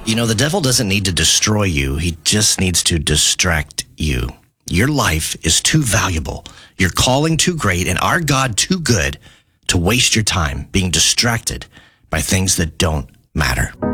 You know, the devil doesn't need to destroy you. He just needs to distract you. Your life is too valuable, your calling too great, and our God too good to waste your time being distracted by things that don't matter.